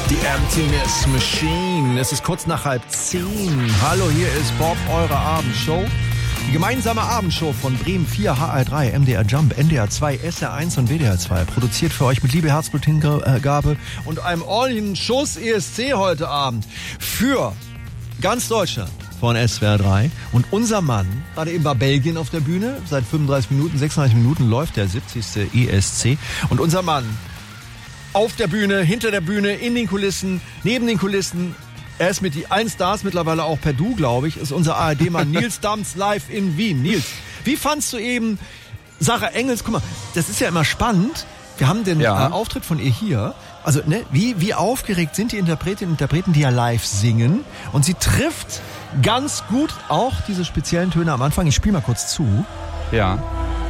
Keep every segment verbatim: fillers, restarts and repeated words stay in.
Die Emptiness Machine. Es ist kurz nach halb zehn. Hallo, hier ist Bob, eure Abendshow. Die gemeinsame Abendshow von Bremen vier, H R drei, M D R Jump, N D R zwei, S R eins und W D R zwei. Produziert für euch mit Liebe, Herzbluthingabe und einem ordentlichen Schuss E S C heute Abend. Für ganz Deutschland von S W R drei. Und unser Mann, gerade eben war Belgien auf der Bühne. Seit fünfunddreißig Minuten, sechsunddreißig Minuten läuft der siebzigste E S C. Und unser Mann auf der Bühne, hinter der Bühne, in den Kulissen, neben den Kulissen. Er ist mit die allen Stars mittlerweile auch per Du, glaube ich, ist unser A R D-Mann Nils Dams live in Wien. Nils, wie fandst du eben Sarah Engels? Guck mal, das ist ja immer spannend. Wir haben den ja. äh, Auftritt von ihr hier. Also, ne, wie, wie aufgeregt sind die Interpretinnen und Interpreten, die ja live singen. Und sie trifft ganz gut auch diese speziellen Töne am Anfang. Ich spiele mal kurz zu. Ja.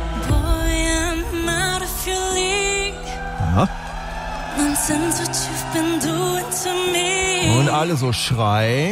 Ja. Und alle so Schrei.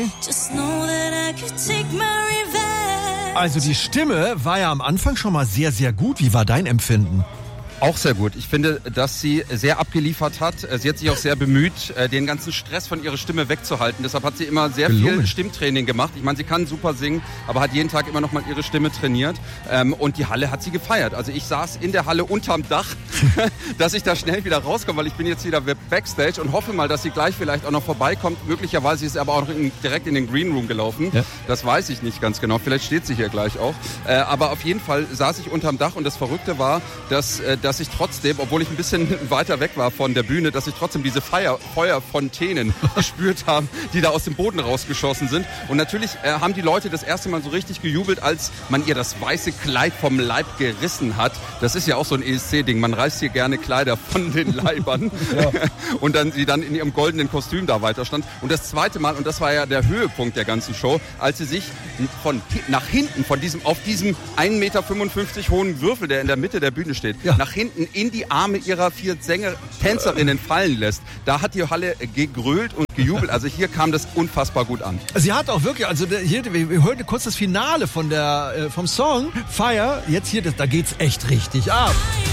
Also die Stimme war ja am Anfang schon mal sehr, sehr gut. Wie war dein Empfinden? Auch sehr gut. Ich finde, dass sie sehr abgeliefert hat. Sie hat sich auch sehr bemüht, den ganzen Stress von ihrer Stimme wegzuhalten. Deshalb hat sie immer sehr Gelungen. viel Stimmtraining gemacht. Ich meine, sie kann super singen, aber hat jeden Tag immer noch mal ihre Stimme trainiert. Und die Halle hat sie gefeiert. Also ich saß in der Halle unterm Dach, dass ich da schnell wieder rauskomme, weil ich bin jetzt wieder Backstage und hoffe mal, dass sie gleich vielleicht auch noch vorbeikommt. Möglicherweise ist sie aber auch in, direkt in den Green Room gelaufen. Ja. Das weiß ich nicht ganz genau. Vielleicht steht sie hier gleich auch. Aber auf jeden Fall saß ich unterm Dach und das Verrückte war, dass dass ich trotzdem, obwohl ich ein bisschen weiter weg war von der Bühne, dass ich trotzdem diese Feuer, Feuerfontänen gespürt habe, die da aus dem Boden rausgeschossen sind. Und natürlich äh, haben die Leute das erste Mal so richtig gejubelt, als man ihr das weiße Kleid vom Leib gerissen hat. Das ist ja auch so ein E S C-Ding. Man reißt hier gerne Kleider von den Leibern. Ja. Und dann sie dann in ihrem goldenen Kostüm da weiter stand. Und das zweite Mal, und das war ja der Höhepunkt der ganzen Show, als sie sich von nach hinten, von diesem, auf diesem ein Meter fünfundfünfzig hohen Würfel, der in der Mitte der Bühne steht, ja. nach hinten in die Arme ihrer vier Sänger, Tänzerinnen fallen lässt. Da hat die Halle gegrölt und gejubelt. Also hier kam das unfassbar gut an. Sie hat auch wirklich, also hier, wir hören kurz das Finale von der, vom Song Fire. Jetzt hier, da geht's echt richtig ab.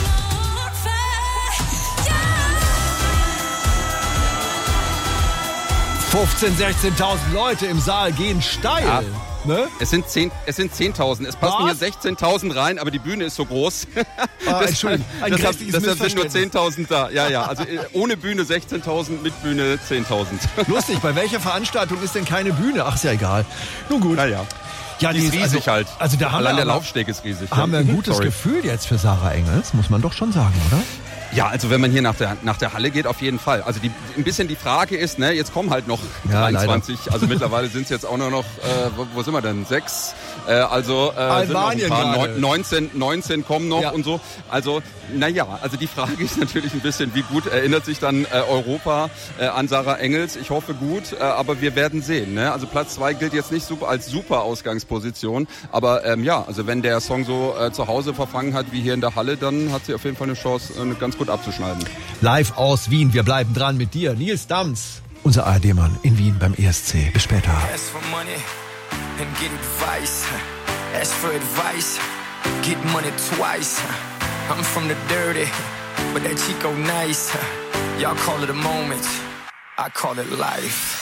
fünfzehntausend, sechzehntausend Leute im Saal gehen steil. Ja. Ne? Es sind zehn, es sind zehntausend. Es passen Was? hier sechzehntausend rein, aber die Bühne ist so groß. Ah, das, Entschuldigung, ein deshalb, deshalb sind nur zehntausend da. Ja, ja. Also ohne Bühne sechzehntausend, mit Bühne zehntausend. Lustig, bei welcher Veranstaltung ist denn keine Bühne? Ach, ist ja egal. Nun gut. Ja, ja. Ja, die ist riesig also, halt. Also da haben Allein wir der Laufsteg ist riesig. Haben ja. wir ein gutes Sorry. Gefühl jetzt für Sarah Engels, muss man doch schon sagen, oder? Ja, also wenn man hier nach der, nach der Halle geht, auf jeden Fall. Also die, ein bisschen die Frage ist, ne, jetzt kommen halt noch ja, dreiundzwanzig, leider. Also mittlerweile sind es jetzt auch nur noch, äh, wo, wo sind wir denn, sechs? Äh, also äh, sind noch ein paar, neunzehn, neunzehn kommen noch ja. und so. Also, naja, also die Frage ist natürlich ein bisschen, wie gut erinnert sich dann äh, Europa äh, an Sarah Engels? Ich hoffe gut, äh, aber wir werden sehen. Ne? Also Platz zwei gilt jetzt nicht super als super Ausgangsposition, aber ähm, ja, also wenn der Song so äh, zu Hause verfangen hat wie hier in der Halle, dann hat sie auf jeden Fall eine Chance, eine ganz gut abzuschneiden. Live aus Wien, wir bleiben dran mit dir, Nils Dams, unser A R D-Mann in Wien beim E S C. Bis später. Ask for money and get advice. Ask for advice, get money twice. I'm from the dirty, but that Chico nice. Y'all call it a moment, I call it life.